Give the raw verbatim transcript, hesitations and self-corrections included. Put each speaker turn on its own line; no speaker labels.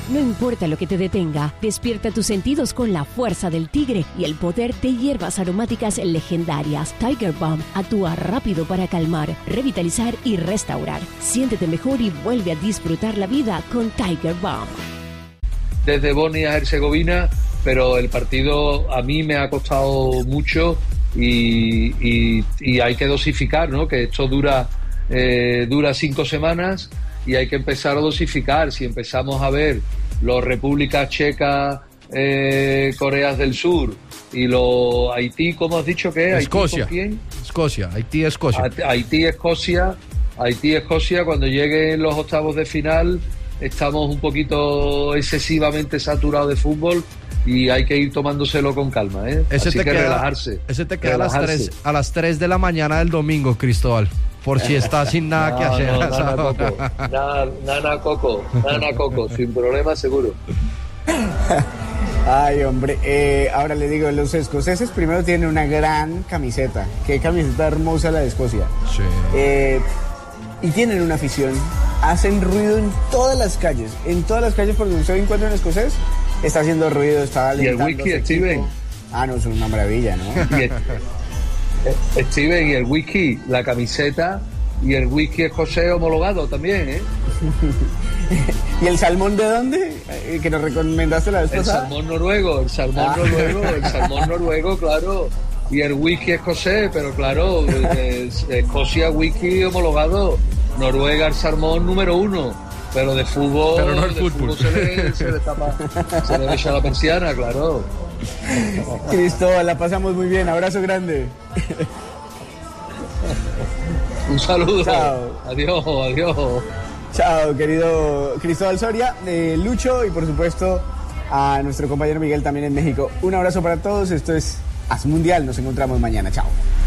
No importa lo que te detenga, despierta tus sentidos con la fuerza del tigre y el poder de hierbas aromáticas legendarias. Tiger Balm actúa rápido para calmar, revitalizar y restaurar. Siéntete mejor y vuelve a disfrutar la vida con Tiger Balm.
Desde Bosnia a Herzegovina, pero el partido a mí me ha costado mucho y, y, y hay que dosificar, ¿no? Que esto dura, eh, dura cinco semanas y hay que empezar a dosificar. Si empezamos a ver los Repúblicas Checas, eh, Coreas del Sur y los Haití, ¿cómo has dicho que es?
Escocia.
¿Haití con quién?
Escocia, Haití, Escocia.
Haití, Escocia, Haití, Escocia, cuando lleguen los octavos de final estamos un poquito excesivamente saturados de fútbol y hay que ir tomándoselo con calma, ¿eh?
Ese
Así
te
que
queda,
relajarse.
Ese te queda
relajarse.
a las tres, a las tres de la mañana del domingo, Cristóbal, por si estás sin nada
no,
que hacer.
No, nana coco, nana, nana coco, nana coco, sin problema seguro.
Ay, hombre, eh, ahora le digo, los escoceses primero tienen una gran camiseta. Qué camiseta hermosa la de Escocia.
Sí.
Eh, y tienen una afición. Hacen ruido en todas las calles. En todas las calles por donde usted encuentra un escocés, está haciendo ruido, está alentando.
¿Y el whisky, Steven?
Ah, no, es una maravilla, ¿no?
Y el, Steven, y el whisky, la camiseta y el whisky escocés homologado también, ¿eh?
¿Y el salmón de dónde? Eh, que nos recomendaste la vez
El
pasada.
salmón noruego, el salmón ah. noruego, el salmón noruego, claro. Y el whisky escocés, pero claro, Escocia whisky homologado, Noruega el salmón número uno, pero de fútbol,
pero no el
de
fútbol.
fútbol se le, se le tapa, se le echa la persiana, claro.
Cristóbal, la pasamos muy bien, abrazo grande.
Un saludo.
Chao.
Adiós, adiós.
Chao, querido Cristóbal Soria, eh, Lucho y por supuesto a nuestro compañero Miguel también en México. Un abrazo para todos, esto es Haz Mundial, nos encontramos mañana, chao.